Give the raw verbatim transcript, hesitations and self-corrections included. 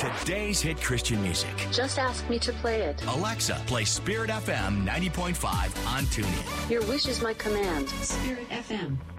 today's hit Christian music. Just ask me to play it. Alexa, play Spirit F M ninety point five on TuneIn. Your wish is my command. Spirit F M.